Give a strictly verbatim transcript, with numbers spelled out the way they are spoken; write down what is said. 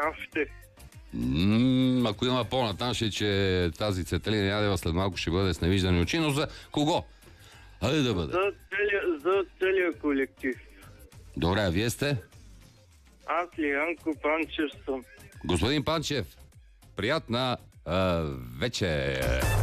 Нямате. М, ако има по-натам, ще че тази Цветелина Ядева след малко ще бъде с невиждани очи, но за кого? Хайде да бъде. За целия, за целия колектив. Добре, а вие сте? Аз Янко Панчев съм. Господин Панчев, приятна а, вечер.